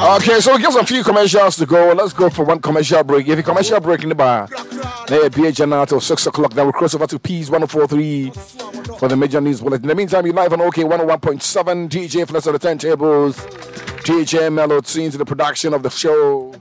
Okay, so we got some few commercials to go. Let's go for one commercial break. If you commercial break in the bar, there be a till 6 o'clock. Then we'll cross over to Peace 104.3 for the major news bulletin. In the meantime, you're live on OK 101.7. DJ Flex on the turntables. DJ Mellow tunes in the production of the show.